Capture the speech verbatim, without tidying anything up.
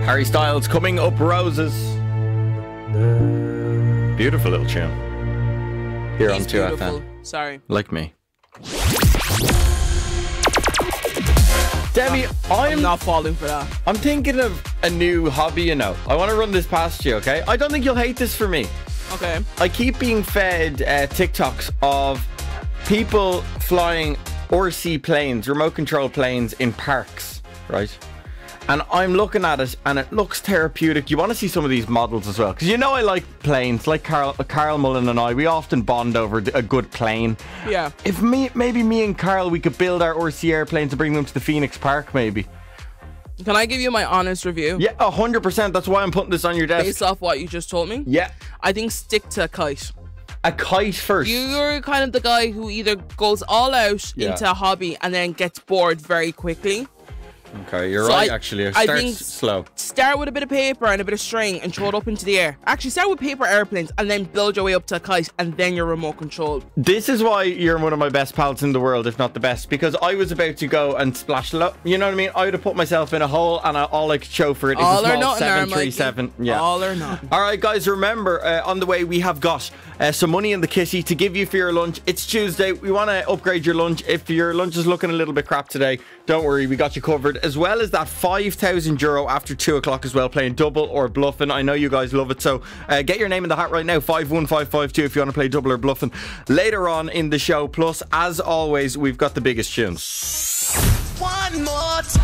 Harry Styles, Coming Up Roses. Beautiful little tune. Here He's on two F M. beautiful. Sorry. Like me. Demi, I'm, I'm not falling for that. I'm thinking of a new hobby, you know. I want to run this past you, okay? I don't think you'll hate this for me. Okay. I keep being fed uh, TikToks of people flying R C planes, remote control planes in parks, right? And I'm looking at it and it looks therapeutic. You want to see some of these models as well, because you know I like planes. Like Carl, Carl Mullen and I, we often bond over a good plane. Yeah. If me, maybe me and Carl, we could build our R C airplanes and bring them to the Phoenix Park, maybe. Can I give you my honest review? Yeah, one hundred percent. That's why I'm putting this on your desk. Based off what you just told me? Yeah. I think stick to a kite. A kite first. You're kind of the guy who either goes all out Yeah. into a hobby and then gets bored very quickly. Okay, you're So right, I- actually. It I starts think- slow. Start with a bit of paper and a bit of string and throw it up into the air. Actually, start with paper airplanes and then build your way up to a kite and then your remote control. This is why you're one of my best pals in the world, if not the best, because I was about to go and splash a lot. You know what I mean? I would have put myself in a hole and I, all I could show for it is All a or small nothing, seven three seven. Mikey. Yeah. All or nothing. All right, guys, remember, uh, on the way, we have got uh, some money in the kitty to give you for your lunch. It's Tuesday. We want to upgrade your lunch. If your lunch is looking a little bit crap today, don't worry, we got you covered. As well as that five thousand euro after two o'clock as well, playing double or bluffing. I know you guys love it, so uh, get your name in the hat right now, five one five five two, if you want to play double or bluffing later on in the show. Plus, as always, we've got the biggest tunes. One more time.